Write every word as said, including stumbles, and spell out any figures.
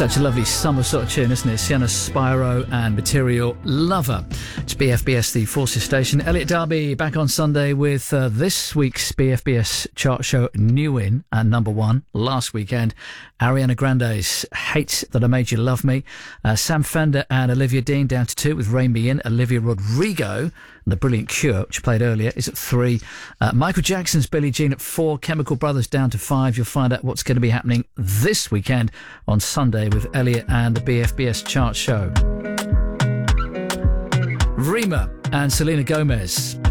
Such a lovely summer sort of tune, isn't it? Sienna Spyro and Material Lover. It's B F B S, the Forces station. Elliot Darby back on Sunday with uh, this week's B F B S chart show new in at number one. Last weekend, Ariana Grande's Hate That I Made You Love Me. Uh, Sam Fender and Olivia Dean down to two with Rain Me In. Olivia Rodrigo and The Brilliant Cure, which I played earlier, is at three. Uh, Michael Jackson's Billie Jean at four. Chemical Brothers down to five. You'll find out what's going to be happening this weekend on Sunday with Elliot and the B F B S chart show. Rima and Selena Gomez.